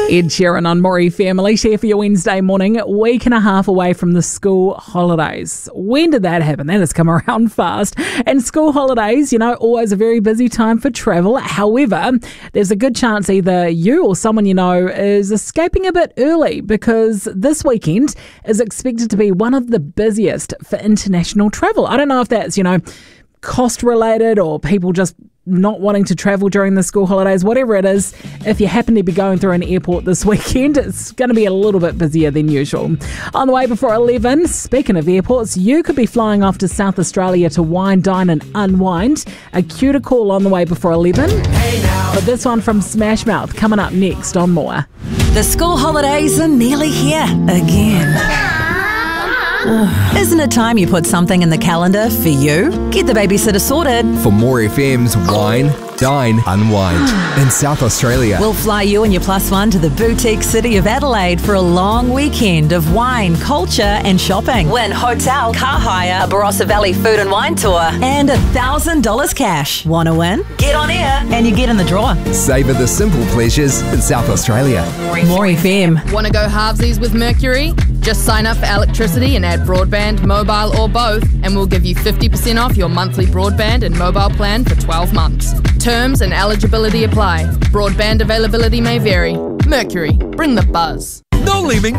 Ed Sheeran on Maury Family, share for your Wednesday morning, week and a half away from the school holidays. When did that happen? That has come around fast. And school holidays, always a very busy time for travel. However, there's a good chance either you or someone you know is escaping a bit early because this weekend is expected to be one of the busiest for international travel. I don't know if that's, cost related or people just not wanting to travel during the school holidays, whatever it is. If you happen to be going through an airport this weekend, it's going to be a little bit busier than usual. On the way before 11, speaking of airports, you could be flying off to South Australia to wine, dine and unwind. A cuter call on the way before 11. Hey now. But this one from Smash Mouth coming up next on More. The school holidays are nearly here again. Isn't it time you put something in the calendar for you? Get the babysitter sorted. For More FM's Wine, Dine, Unwind in South Australia. We'll fly you and your plus one to the boutique city of Adelaide for a long weekend of wine, culture and shopping. Win hotel, car hire, a Barossa Valley food and wine tour and $1,000 cash. Want to win? Get on air and you get in the draw. Savour the simple pleasures in South Australia. More FM. Want to go halvesies with Mercury? Just sign up for electricity and add broadband, mobile or both, and we'll give you 50% off your monthly broadband and mobile plan for 12 months. Terms and eligibility apply. Broadband availability may vary. Mercury, bring the buzz. No leaving